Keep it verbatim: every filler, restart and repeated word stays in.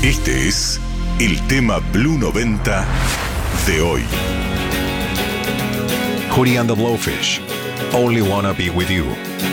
Este es el tema Blue noventa de hoy. Hootie and the Blowfish, Only Wanna Be With You.